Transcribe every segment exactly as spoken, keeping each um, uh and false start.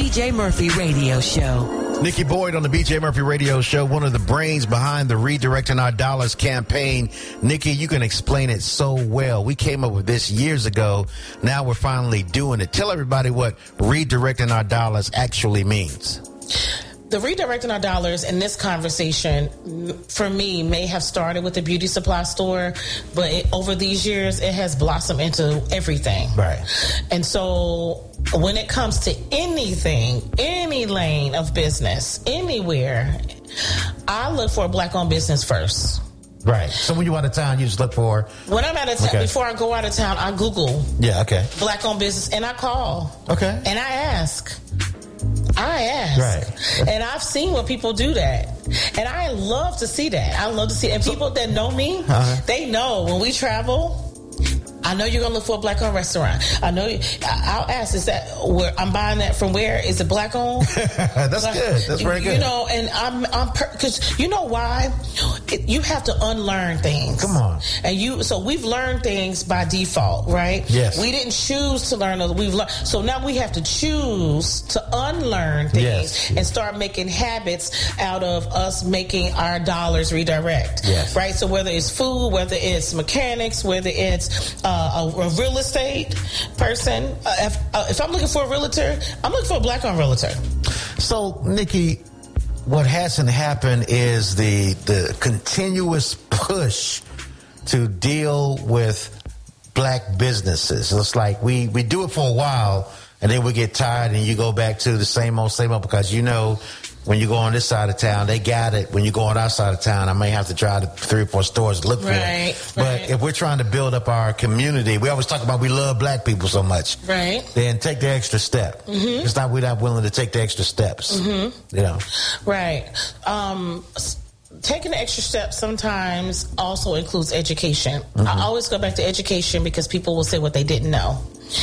B J Murphy Radio Show. Nikki Boyd on the B J Murphy Radio Show, one of the brains behind the Redirecting Our Dollars campaign. Nikki, you can explain it so well. We came up with this years ago. Now we're finally doing it. Tell everybody what Redirecting Our Dollars actually means. The Redirecting Our Dollars in this conversation, for me, may have started with the beauty supply store, but it, over these years, it has blossomed into everything. Right. And so when it comes to anything, any lane of business, anywhere, I look for a black-owned business first. Right. So when you're out of town, you just look for... When I'm out of town, okay. Before I go out of town, I Google yeah, okay. black-owned business, and I call. Okay. And I ask. I ask. Right. And I've seen when people do that. And I love to see that. I love to see it. And people that know me, uh-huh. they know when we travel... I know you're gonna look for a black-owned restaurant. I know. You, I'll ask: Is that where I'm buying that from? Where is it black-owned? That's like, good. That's very good. You know, and I'm, I'm, because you know why? It, you have to unlearn things. Come on. And you, so we've learned things by default, right? Yes. We didn't choose to learn those. We've learned. So now we have to choose to unlearn things yes. and start making habits out of us making our dollars redirect. Yes. Right. So whether it's food, whether it's mechanics, whether it's uh, a, a real estate person. Uh, if, uh, if I'm looking for a realtor, I'm looking for a black-owned realtor. So, Nikki, what hasn't happened is the the continuous push to deal with black businesses. It's like we, we do it for a while, and then we get tired, and you go back to the same old, same old, because you know when you go on this side of town, they got it. When you go on our side of town, I may have to drive to three or four stores to look for right, it. But right. if we're trying to build up our community, we always talk about we love black people so much. Right. Then take the extra step. Mm-hmm. It's not we're not willing to take the extra steps. Mm-hmm. You know. Right. Um, taking the extra step sometimes also includes education. Mm-hmm. I always go back to education because people will say what they didn't know.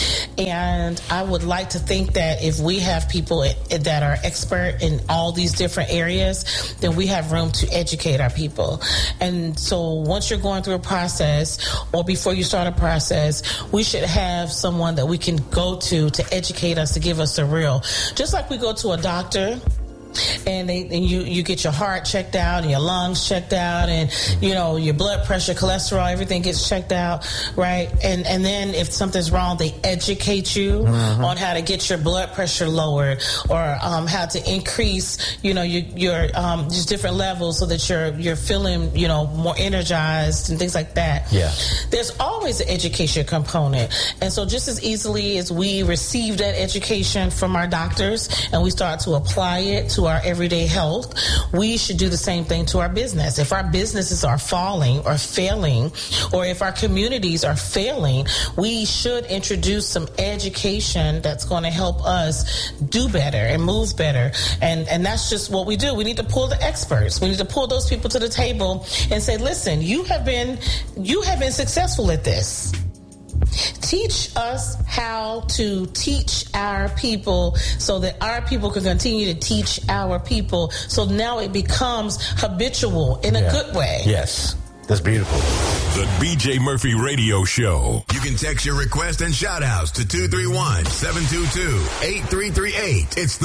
And I would like to think that if we have people that are expert in all these different areas, then we have room to educate our people. And so once you're going through a process or before you start a process, we should have someone that we can go to to educate us, to give us the real. Just like we go to a doctor, and they and you, you get your heart checked out and your lungs checked out and, you know, your blood pressure, cholesterol, everything gets checked out, right? And and then if something's wrong, they educate you mm-hmm. on how to get your blood pressure lowered or um, how to increase, you know, your, your um, just different levels so that you're you're feeling, you know, more energized and things like that. Yeah. There's always an education component. And so just as easily as we receive that education from our doctors and we start to apply it to our everyday health, we should do the same thing to our business. If our businesses are falling or failing, or if our communities are failing, we should introduce some education that's going to help us do better and move better. And and that's just what we do. We need to pull the experts. We need to pull those people to the table and say, listen, you have been you have been successful at this. Teach us how to teach our people so that our people can continue to teach our people. So now it becomes habitual in a yeah. good way. Yes. That's beautiful. The B J Murphy Radio Show. You can text your request and shout outs to two three one, seven two two, eight three three eight. It's the